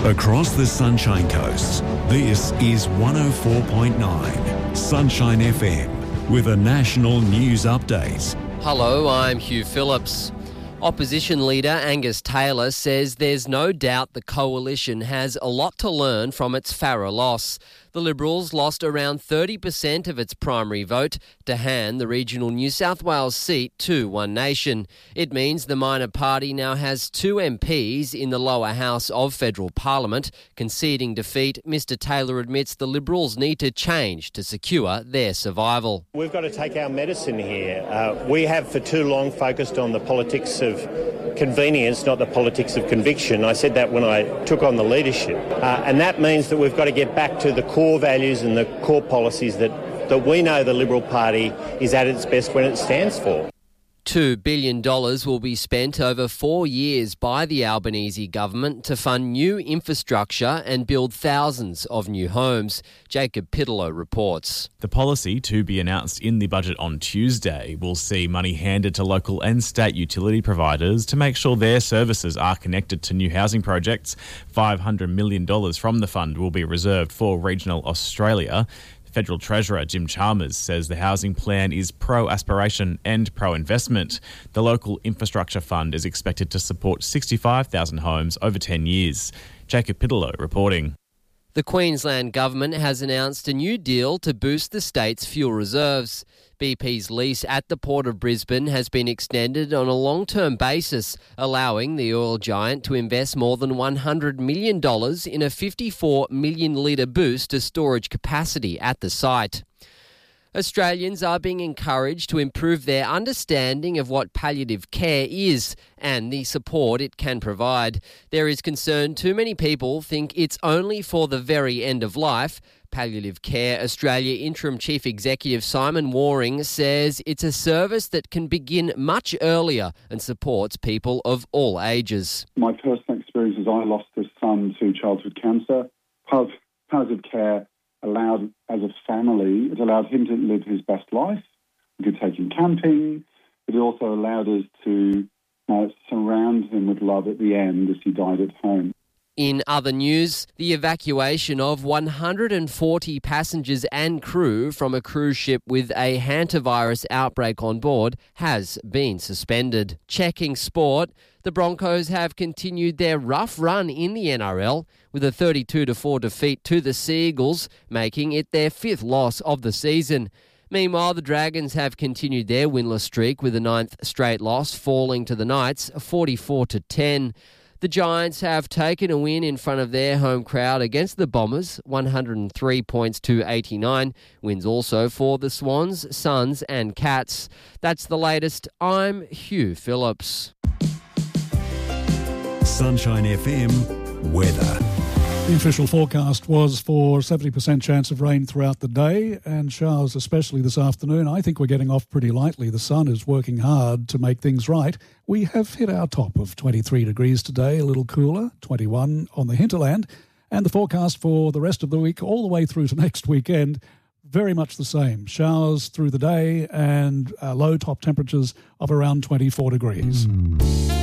Across the Sunshine Coast, this is 104.9 Sunshine FM with a national news update. Hello, I'm Hugh Phillips. Opposition leader Angus Taylor says there's no doubt the coalition has a lot to learn from its Farrer loss. The Liberals lost around 30% of its primary vote to hand the regional New South Wales seat to One Nation. It means the minor party now has 2 MPs in the lower house of federal parliament. Conceding defeat, Mr Taylor admits the Liberals need to change to secure their survival. We've got to take our medicine here. We have for too long focused on the politics of convenience, not the politics of conviction. I said that when I took on the leadership. And that means that we've got to get back to the core values and the core policies that we know the Liberal Party is at its best when it stands for. $2 billion will be spent over 4 years by the Albanese government to fund new infrastructure and build thousands of new homes. Jacob Pittelow reports. The policy, to be announced in the budget on Tuesday, will see money handed to local and state utility providers to make sure their services are connected to new housing projects. $500 million from the fund will be reserved for regional Australia. Federal Treasurer Jim Chalmers says the housing plan is pro-aspiration and pro-investment. The local infrastructure fund is expected to support 65,000 homes over 10 years. Jacob Pittelow reporting. The Queensland Government has announced a new deal to boost the state's fuel reserves. BP's lease at the Port of Brisbane has been extended on a long-term basis, allowing the oil giant to invest more than $100 million in a 54 million litre boost to storage capacity at the site. Australians are being encouraged to improve their understanding of what palliative care is and the support it can provide. There is concern too many people think it's only for the very end of life. Palliative Care Australia Interim Chief Executive Simon Waring says it's a service that can begin much earlier and supports people of all ages. My personal experience is I lost a son to childhood cancer. Palliative care allowed, as a family, it allowed him to live his best life. We could take him camping. It also allowed us to surround him with love at the end as he died at home. In other news, the evacuation of 140 passengers and crew from a cruise ship with a hantavirus outbreak on board has been suspended. Checking sport, the Broncos have continued their rough run in the NRL with a 32-4 defeat to the Seagulls, making it their 5th loss of the season. Meanwhile, the Dragons have continued their winless streak with a 9th straight loss, falling to the Knights 44-10. The Giants have taken a win in front of their home crowd against the Bombers, 103 points to 89. Wins also for the Swans, Suns and Cats. That's the latest. I'm Hugh Phillips. Sunshine FM weather. The official forecast was for 70% chance of rain throughout the day and showers especially this afternoon. I think we're getting off pretty lightly. The sun is working hard to make things right. We have hit our top of 23 degrees today, a little cooler, 21 on the hinterland. And the forecast for the rest of the week all the way through to next weekend, very much the same. Showers through the day and low top temperatures of around 24 degrees.